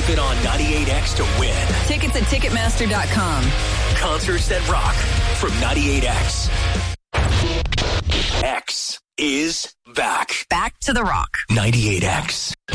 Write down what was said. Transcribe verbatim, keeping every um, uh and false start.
Keep it on ninety-eight X to win. Tickets at Ticketmaster dot com. Concerts that rock from ninety-eight X. X is back. Back to the rock. ninety-eight X.